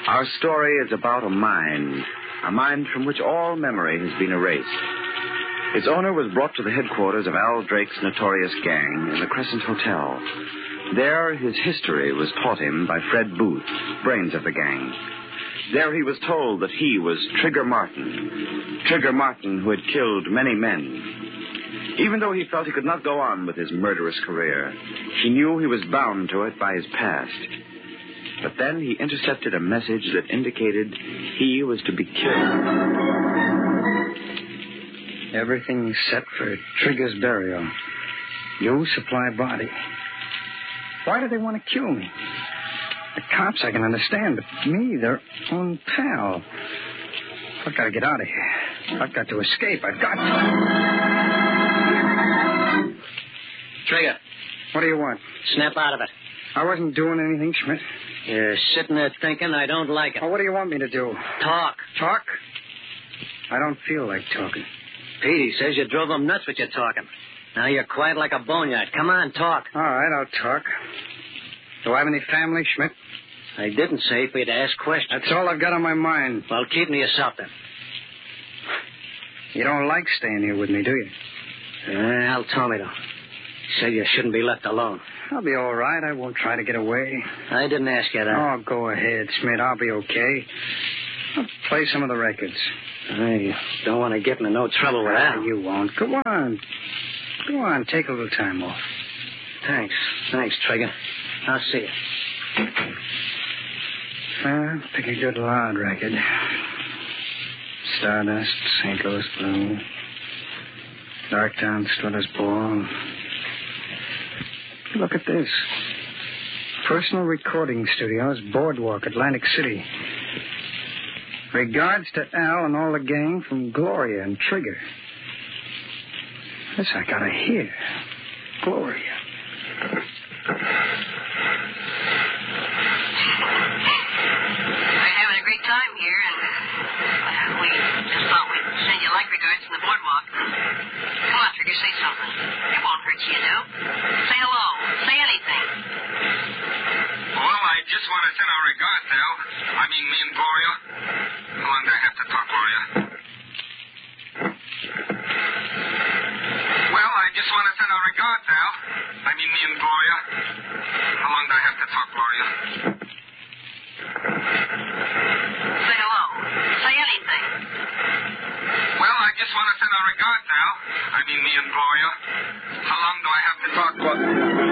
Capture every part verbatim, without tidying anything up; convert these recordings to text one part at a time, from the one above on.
Our story is about a mind, a mind from which all memory has been erased. Its owner was brought to the headquarters of Al Drake's notorious gang in the Crescent Hotel. There, his history was taught him by Fred Booth, brains of the gang. There he was told that he was Trigger Martin, Trigger Martin who had killed many men. Even though he felt he could not go on with his murderous career, he knew he was bound to it by his past. But then he intercepted a message that indicated he was to be killed. Everything's set for Trigger's burial. You supply body. Why do they want to kill me? The cops I can understand, but me, their own pal. I've got to get out of here. I've got to escape. I've got to. Trigger. What do you want? Snap out of it. I wasn't doing anything, Schmidt. You're sitting there thinking I don't like it. Oh, what do you want me to do? Talk. Talk? I don't feel like talking. Petey says you drove him nuts with your talking. Now you're quiet like a boneyard. Come on, talk. All right, I'll talk. Do I have any family, Schmidt? I didn't say for you to ask questions. That's all I've got on my mind. Well, keep me yourself then. You don't like staying here with me, do you? Uh, Al told me to. He said you shouldn't be left alone. I'll be all right. I won't try to get away. I didn't ask you that. Oh, go ahead, Schmidt. I'll be okay. I'll play some of the records. I don't want to get into no trouble with that. Ah, you won't. Go on. Go on. Take a little time off. Thanks. Thanks, Trigger. I'll see you. Uh, pick a good loud record. Stardust, Saint Louis Blue, Darktown, Strutter's Ball. Look at this. Personal Recording Studios, Boardwalk, Atlantic City. Regards to Al and all the gang from Gloria and Trigger. This I gotta hear. Gloria. We're having a great time here, and uh, we just thought we'd send you like regards from the boardwalk. Come on, Trigger, say something. It won't hurt you, you know. Say hello. Say anything. Well, I just want to send our regards, Al. I mean, me and Gloria. How long do I have to talk, Gloria? Well, I just want to send our regards, Al. I mean, me and Gloria. How long do I have to talk, Gloria? Say hello. Say anything. Well, I just want to send our regards, Al. I mean, me and Gloria. How long do I have to talk, Gloria?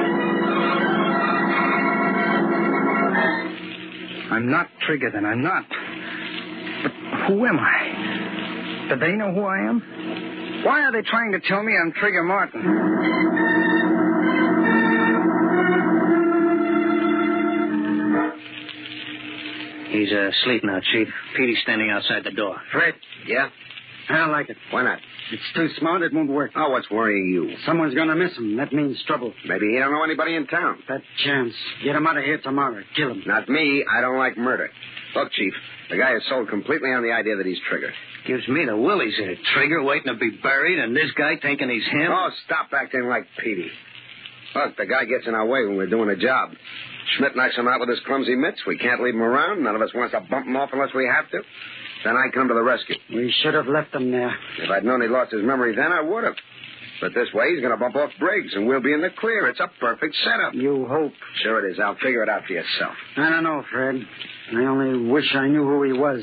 I'm not Trigger, then. I'm not. But who am I? Do they know who I am? Why are they trying to tell me I'm Trigger Martin? He's uh, asleep now, Chief. Petey's standing outside the door. Fred? Yeah? I don't like it. Why not? It's too smart. It won't work. Oh, what's worrying you? Someone's going to miss him. That means trouble. Maybe he don't know anybody in town. That chance. Get him out of here tomorrow. Kill him. Not me. I don't like murder. Look, Chief, the guy is sold completely on the idea that he's Trigger. Gives me the willies here. Trigger waiting to be buried, and this guy thinking he's him. Oh, stop acting like Petey. Look, the guy gets in our way when we're doing a job. Schmidt knocks him out with his clumsy mitts. We can't leave him around. None of us wants to bump him off unless we have to. Then I come to the rescue. We should have left him there. If I'd known he'd lost his memory then, I would have. But this way, he's going to bump off Briggs, and we'll be in the clear. It's a perfect setup. You hope. Sure it is. I'll figure it out for yourself. I don't know, Fred. I only wish I knew who he was.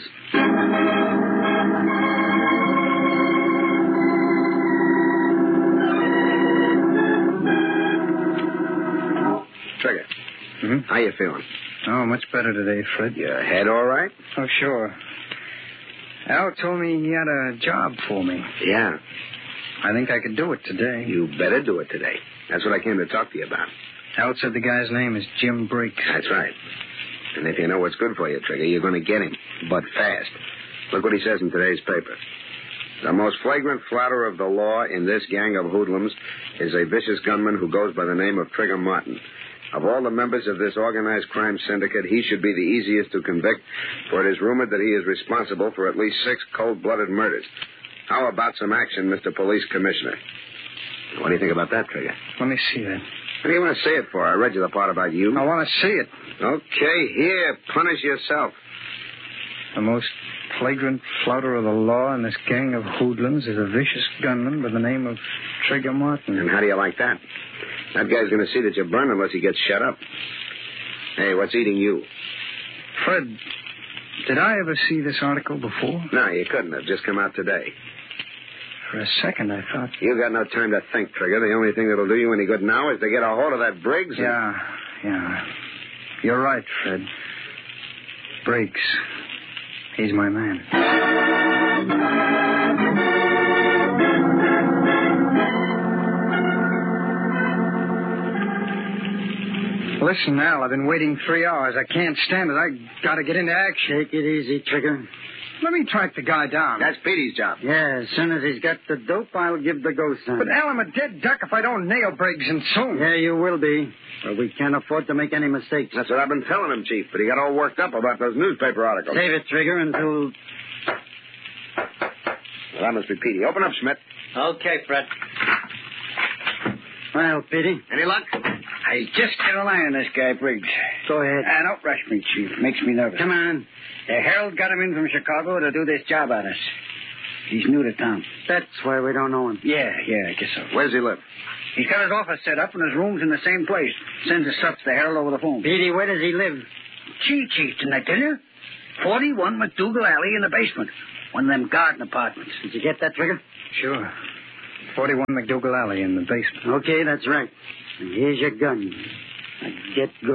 Trigger. Hmm? How you feeling? Oh, much better today, Fred. Your head all right? Oh, sure. Al told me he had a job for me. Yeah. I think I could do it today. You better do it today. That's what I came to talk to you about. Al said the guy's name is Jim Briggs. That's right. And if you know what's good for you, Trigger, you're going to get him. But fast. Look what he says in today's paper. The most flagrant flouter of the law in this gang of hoodlums is a vicious gunman who goes by the name of Trigger Martin. Of all the members of this organized crime syndicate, he should be the easiest to convict, for it is rumored that he is responsible for at least six cold-blooded murders. How about some action, Mister Police Commissioner? What do you think about that, Trigger? Let me see that. What do you want to say it for? I read you the part about you. I want to see it. Okay, here, punish yourself. The most flagrant flouter of the law in this gang of hoodlums is a vicious gunman by the name of Trigger Martin. And how do you like that? That guy's going to see that you burn unless he gets shut up. Hey, what's eating you? Fred, did I ever see this article before? No, you couldn't have. Just come out today. For a second, I thought... You got no time to think, Trigger. The only thing that'll do you any good now is to get a hold of that Briggs. And... Yeah, yeah. You're right, Fred. Briggs. He's my man. Listen, Al, I've been waiting three hours. I can't stand it. I gotta get into action. Take it easy, Trigger. Let me track the guy down. That's Petey's job. Yeah, as soon as he's got the dope, I'll give the go sign. But, Al, I'm a dead duck if I don't nail Briggs, and soon. Yeah, you will be. But we can't afford to make any mistakes. That's what I've been telling him, Chief, but he got all worked up about those newspaper articles. Save it, Trigger, until... Well, that must be Petey. Open up, Schmidt. Okay, Fred. Well, Petey. Any luck? I just got an eye on this guy, Briggs. Go ahead. Ah, don't rush me, Chief. Makes me nervous. Come on. The Herald got him in from Chicago to do this job on us. He's new to town. That's why we don't know him. Yeah, yeah, I guess so. Where's he live? He's got his office set up and his room's in the same place. Sends his stuff to the Herald over the phone. Petey, where does he live? Gee, Chief, didn't I tell you? forty-one McDougal Alley in the basement. One of them garden apartments. Did you get that, Trigger? Sure. forty-one McDougal Alley in the basement. Okay, that's right. And here's your gun. Now get good.